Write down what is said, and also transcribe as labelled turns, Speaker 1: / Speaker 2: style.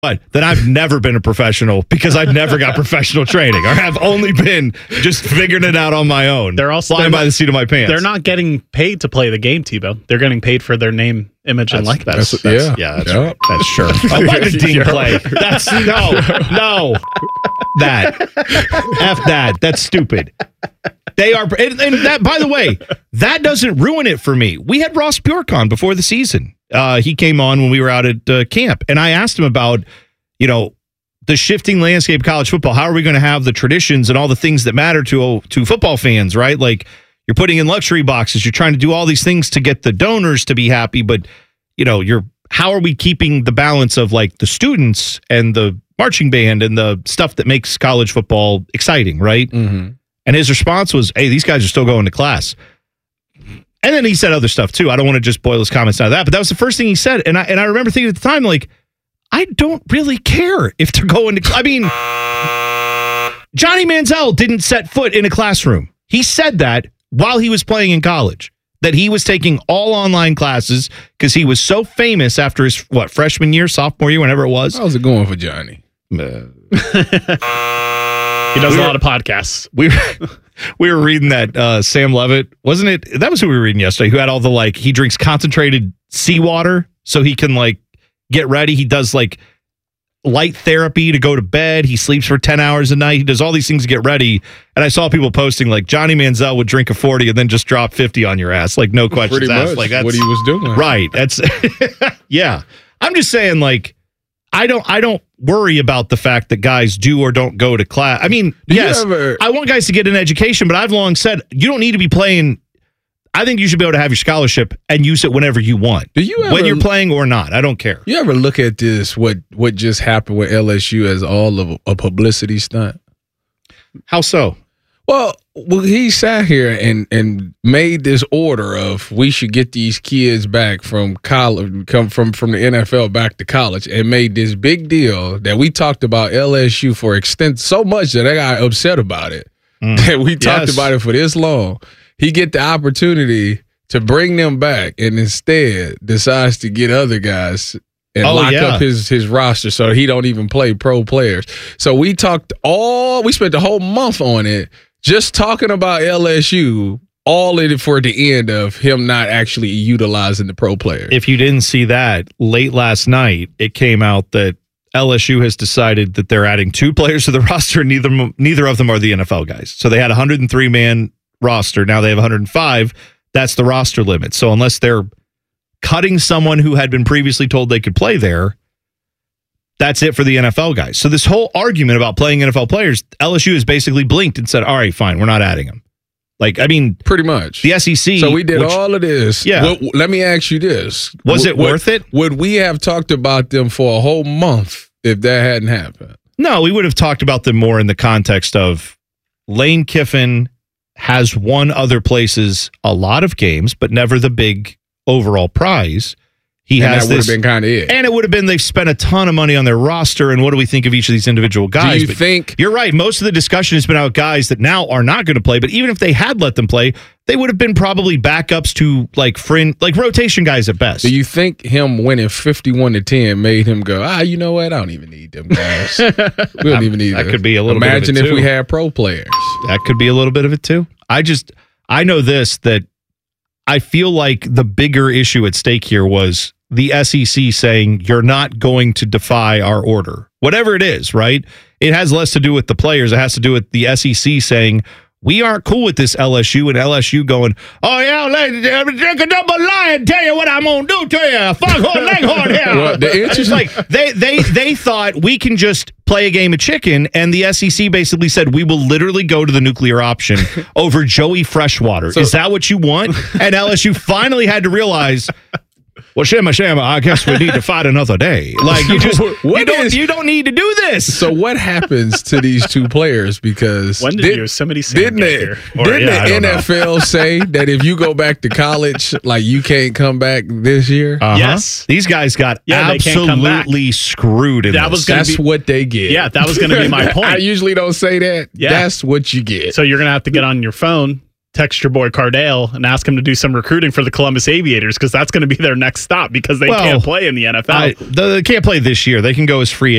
Speaker 1: But that I've never been a professional because I've never got professional training, or have only been just figuring it out on my own.
Speaker 2: They're also
Speaker 1: flying by the seat of my pants.
Speaker 2: They're not getting paid to play the game, Tebow. They're getting paid for their name, image, and likeness.
Speaker 1: That's right. That's sure. Let the team play. That's no. F that. That's stupid. They are, and that, by the way, that doesn't ruin it for me. We had Ross Bjork on before the season. He came on when we were out at camp, and I asked him about, the shifting landscape of college football. How are we going to have the traditions and all the things that matter to football fans, right? Like, you're putting in luxury boxes, you're trying to do all these things to get the donors to be happy, but how are we keeping the balance of like the students and the marching band and the stuff that makes college football exciting, right?
Speaker 3: Mm-hmm.
Speaker 1: And his response was, hey, these guys are still going to class. And then he said other stuff too. I don't want to just boil his comments down to that, but that was the first thing he said. And I remember thinking at the time, like, I don't really care if they're going to. I mean, Johnny Manziel didn't set foot in a classroom. He said that while he was playing in college, that he was taking all online classes because he was so famous after his freshman year, sophomore year, whenever it was.
Speaker 3: How's it going for Johnny?
Speaker 2: He does a lot of podcasts.
Speaker 1: We were reading that Sam Levitt, wasn't it? That was who we were reading yesterday, who had all the, he drinks concentrated seawater so he can, get ready. He does, light therapy to go to bed. He sleeps for 10 hours a night. He does all these things to get ready. And I saw people posting, Johnny Manziel would drink a 40 and then just drop 50 on your ass. No questions
Speaker 3: Pretty
Speaker 1: asked.
Speaker 3: much
Speaker 1: That's
Speaker 3: what he was doing.
Speaker 1: Right. That's, yeah. I'm just saying, I don't worry about the fact that guys do or don't go to class. I mean, yes, I want guys to get an education, but I've long said you don't need to be playing. I think you should be able to have your scholarship and use it whenever you want.
Speaker 3: Do you ever,
Speaker 1: when you're playing or not? I don't care.
Speaker 3: You ever look at this, what just happened with LSU as all of a publicity stunt?
Speaker 1: How so?
Speaker 3: Well, he sat here and made this order of we should get these kids back from college, come from the NFL back to college, and made this big deal that we talked about LSU for so much that I got upset about it. That we talked about it for this long. He get the opportunity to bring them back, and instead decides to get other guys and lock up his roster so he don't even play pro players. So we spent the whole month on it, just talking about LSU, all in it for the end of him not actually utilizing the pro players.
Speaker 1: If you didn't see that, late last night, it came out that LSU has decided that they're adding 2 players to the roster. Neither of them are the NFL guys. So they had a 103-man roster. Now they have 105. That's the roster limit. So unless they're cutting someone who had been previously told they could play there, that's it for the NFL guys. So this whole argument about playing NFL players, LSU has basically blinked and said, all right, fine, we're not adding them.
Speaker 3: Pretty much.
Speaker 1: The SEC.
Speaker 3: So we did all of this.
Speaker 1: Yeah.
Speaker 3: Let me ask you this.
Speaker 1: Was it worth it?
Speaker 3: Would we have talked about them for a whole month if that hadn't happened?
Speaker 1: No, we would have talked about them more in the context of Lane Kiffin has won other places a lot of games, but never the big overall prize.
Speaker 3: That would have been kind of it.
Speaker 1: And it would have been they've spent a ton of money on their roster, and what do we think of each of these individual guys?
Speaker 3: Do you think...
Speaker 1: You're right. Most of the discussion has been about guys that now are not going to play, but even if they had let them play, they would have been probably backups to rotation guys at best.
Speaker 3: Do you think him winning 51-10 made him go, you know what? I don't even need them guys. We don't even need them.
Speaker 1: That could be a little
Speaker 3: Imagine
Speaker 1: bit of it
Speaker 3: if we had pro players.
Speaker 1: That could be a little bit of it too. I know this, that I feel like the bigger issue at stake here was the SEC saying you're not going to defy our order. Whatever it is, right? It has less to do with the players. It has to do with the SEC saying, we aren't cool with this LSU, and LSU going, oh, yeah, let me drink a double lie and tell you what I'm going to do to you. Foghorn Leghorn here.
Speaker 3: Well,
Speaker 1: they thought we can just play a game of chicken, and the SEC basically said, we will literally go to the nuclear option over Joey Freshwater. Is that what you want? And LSU finally had to realize, well, Shama, I guess we need to fight another day. You don't need to do this.
Speaker 3: So what happens to these 2 players? Because
Speaker 2: when did Yosemite Sam get here?
Speaker 3: Didn't the NFL say that if you go back to college, you can't come back this year?
Speaker 1: Uh-huh.
Speaker 2: Yes.
Speaker 1: These guys got absolutely screwed in this.
Speaker 3: That's what they get.
Speaker 2: Yeah, that was going to be my point.
Speaker 3: I usually don't say that.
Speaker 2: Yeah.
Speaker 3: That's what you get.
Speaker 2: So you're going to have to get on your phone, text your boy Cardale, and ask him to do some recruiting for the Columbus Aviators, because that's going to be their next stop, because they can't play in the NFL.
Speaker 1: They can't play this year. They can go as free